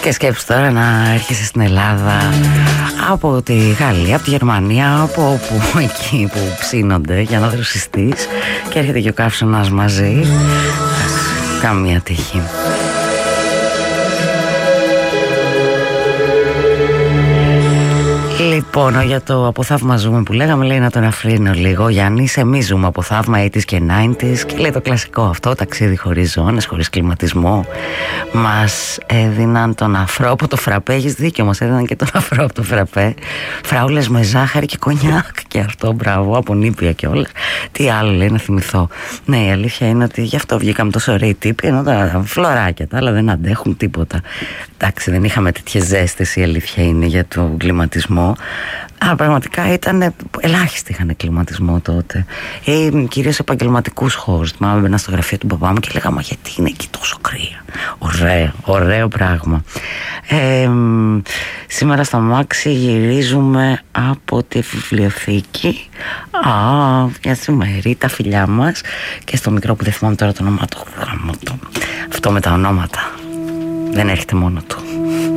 Και σκέψου τώρα να έρχεσαι στην Ελλάδα από τη Γαλλία, από τη Γερμανία, από όπου εκεί που ψήνονται για να δροσιστείς, και έρχεται και ο καύσωνας μαζί. Καμία τύχη. Λοιπόν, για το αποθαύμα ζούμε που λέγαμε, λέει να τον αφρύνω λίγο. Γιάννης, εμείς ζούμε αποθαύμα 80s και 90s, και λέει το κλασικό αυτό, ταξίδι χωρίς ζώνες, χωρίς κλιματισμό. Μας έδιναν τον αφρό από το φραπέ, έχεις δίκιο, μας έδιναν και τον αφρό από το φραπέ. Φραούλες με ζάχαρη και κονιάκ, και αυτό, μπράβο, από νήπια και όλα. Τι άλλο λέει να θυμηθώ. Ναι, η αλήθεια είναι ότι γι' αυτό βγήκαμε τόσο ωραίοι τύποι, ενώ τα φλωράκια τα άλλα δεν αντέχουν τίποτα. Εντάξει, δεν είχαμε τέτοιες ζέστες, η αλήθεια είναι, για τον κλιματισμό. Αλλά πραγματικά ήταν ελάχιστοι, είχαν κλιματισμό τότε. Κυρίως επαγγελματικούς χώρους. Θυμάμαι, μπαίνα στο γραφείο του μπαμπά μου και λέγαμε, γιατί είναι εκεί τόσο κρύα. Ωραίο πράγμα. Σήμερα στο Μάξι γυρίζουμε από τη βιβλιοθήκη. Μια σημερή, τα φιλιά μας. Και στο μικρό που δεν θυμάμαι τώρα το όνομά του. Αυτό με τα ονόματα δεν έρχεται μόνο του.